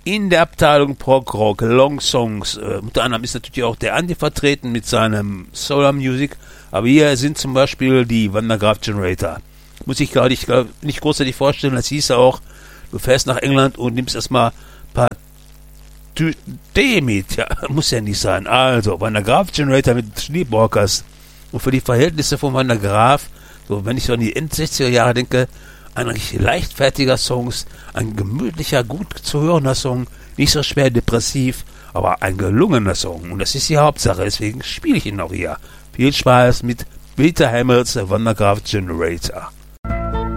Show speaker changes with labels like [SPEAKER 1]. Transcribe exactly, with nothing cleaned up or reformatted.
[SPEAKER 1] in der Abteilung Prog Rock, Long Songs. Äh, unter anderem ist natürlich auch der Andi vertreten mit seinem Solar Music. Aber hier sind zum Beispiel die Van der Graaf Generator. Muss ich gar nicht, nicht großartig vorstellen. Das hieß auch, du fährst nach England und nimmst erstmal ein paar Tee mit. Ja, muss ja nicht sein. Also, Van der Graaf Generator mit Sleepwalkers. Und für die Verhältnisse von Van der Graaf, so wenn ich so an die End sechziger Jahre denke, ein richtig leichtfertiger Song, ein gemütlicher, gut zu hörender Song, nicht so schwer depressiv, aber ein gelungener Song. Und das ist die Hauptsache, deswegen spiele ich ihn auch hier. Viel Spaß mit Peter Hamills Van der Graaf Generator.